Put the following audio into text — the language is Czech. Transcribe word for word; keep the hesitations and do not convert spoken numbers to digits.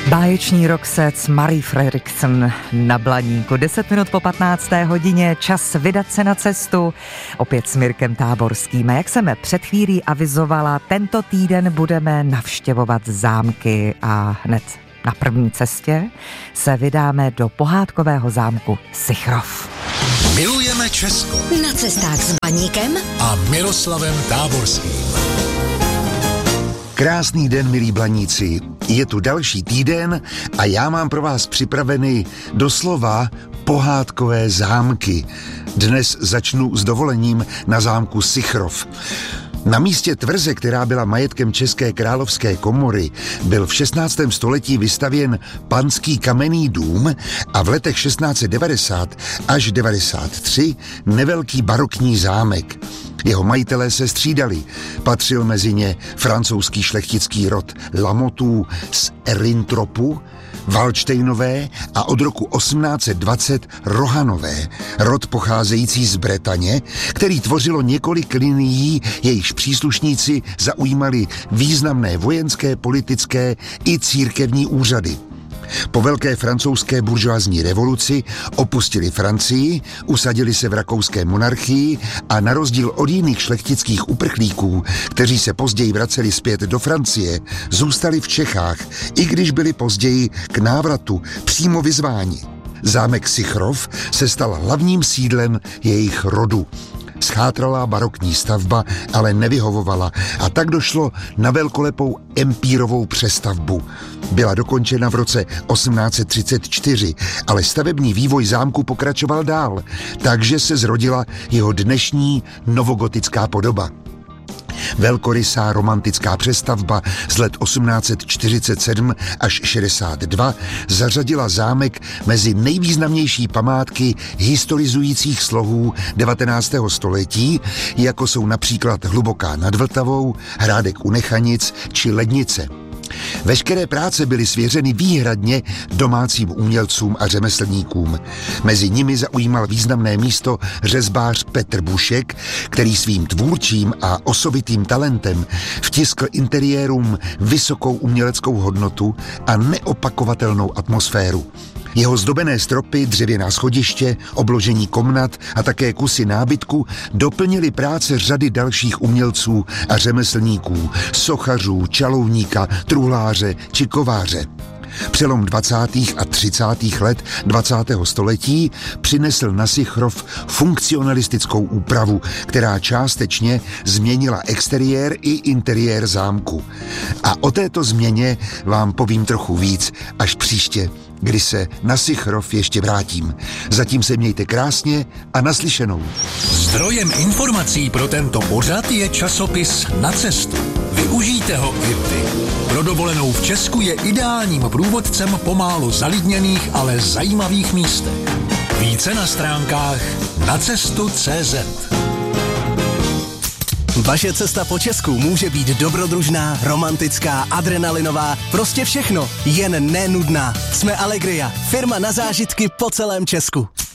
Báječný rockset Marie Fredriksson na Blaníku. deset minut po patnácté hodině, čas vydat se na cestu. Opět s Mirkem Táborským. A jak jsem před chvílí avizovala, tento týden budeme navštěvovat zámky a hned na první cestě se vydáme do pohádkového zámku Sichrov. Milujeme Česko. Na cestách s Blaníkem a Miroslavem Táborským. Krásný den, milí Blaníci. Je tu další týden a já mám pro vás připraveny doslova pohádkové zámky. Dnes začnu s dovolením na zámku Sichrov. Na místě tvrze, která byla majetkem České královské komory, byl v šestnáctém století vystavěn panský kamenný dům a v letech šestnáct set devadesát až devadesát tři nevelký barokní zámek. Jeho majitelé se střídali. Patřil mezi ně francouzský šlechtický rod Lamotů z Erintropu, Valdštejnové a od roku osmnáct set dvacet Rohanové, rod pocházející z Bretaně, který tvořilo několik linií, jejichž příslušníci zaujímali významné vojenské, politické i církevní úřady. Po velké francouzské buržoazní revoluci opustili Francii, usadili se v rakouské monarchii a na rozdíl od jiných šlechtických uprchlíků, kteří se později vraceli zpět do Francie, zůstali v Čechách, i když byli později k návratu přímo vyzváni. Zámek Sichrov se stal hlavním sídlem jejich rodu. Schátralá barokní stavba ale nevyhovovala a tak došlo na velkolepou empírovou přestavbu. Byla dokončena v roce osmnáct set třicet čtyři, ale stavební vývoj zámku pokračoval dál, takže se zrodila jeho dnešní novogotická podoba. Velkorysá romantická přestavba z let osmnáct set čtyřicet sedm až šedesát dva zařadila zámek mezi nejvýznamnější památky historizujících slohů devatenáctého století, jako jsou například Hluboká nad Vltavou, Hrádek u Nechanic či Lednice. Veškeré práce byly svěřeny výhradně domácím umělcům a řemeslníkům. Mezi nimi zaujímal významné místo řezbář Petr Bušek, který svým tvůrčím a osobitým talentem vtiskl interiérům vysokou uměleckou hodnotu a neopakovatelnou atmosféru. Jeho zdobené stropy, dřevěná schodiště, obložení komnat a také kusy nábytku doplnily práce řady dalších umělců a řemeslníků, sochařů, čalouníka, truhláře či kováře. Přelom dvacátých a třicátých let dvacátého století přinesl na Sichrov funkcionalistickou úpravu, která částečně změnila exteriér i interiér zámku. A o této změně vám povím trochu víc až příště, kdy se na Sichrov ještě vrátím. Zatím se mějte krásně a naslyšenou. Zdrojem informací pro tento pořad je časopis Na cestu. Využijte ho i vy. Pro dovolenou v Česku je ideálním průvodcem po málo zalidněných, ale zajímavých místech. Více na stránkách nacestu tečka cé zet. Vaše cesta po Česku může být dobrodružná, romantická, adrenalinová, prostě všechno, jen nenudná. Jsme Allegria, firma na zážitky po celém Česku.